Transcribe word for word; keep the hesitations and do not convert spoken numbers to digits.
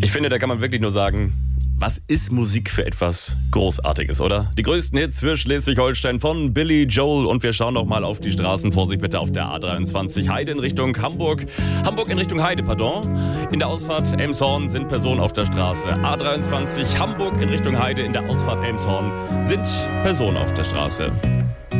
Ich finde, da kann man wirklich nur sagen, was ist Musik für etwas Großartiges, oder? Die größten Hits für Schleswig-Holstein von Billy Joel. Und wir schauen noch mal auf die Straßen. Vorsicht bitte auf der A dreiundzwanzig. Heide in Richtung Hamburg. Hamburg in Richtung Heide, pardon. In der Ausfahrt Elmshorn sind Personen auf der Straße. A dreiundzwanzig Hamburg in Richtung Heide. In der Ausfahrt Elmshorn sind Personen auf der Straße.